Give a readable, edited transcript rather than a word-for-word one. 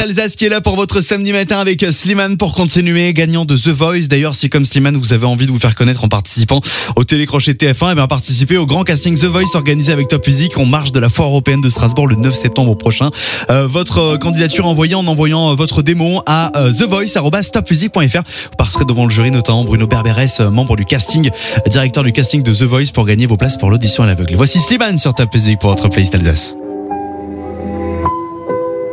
Alsace qui est là pour votre samedi matin avec Slimane pour continuer, gagnant de The Voice. D'ailleurs, si comme Slimane, vous avez envie de vous faire connaître en participant au télécrochet TF1, et bien participez au grand casting The Voice organisé avec Top Music en marge de la foire européenne de Strasbourg le 9 septembre prochain. Votre candidature envoyée en envoyant votre démo à thevoice@topmusic.fr. Vous passerez devant le jury, notamment Bruno Berberes, membre du casting, directeur du casting de The Voice, pour gagner vos places pour l'audition à l'aveugle. Voici Slimane sur Top Music pour votre playlist Alsace.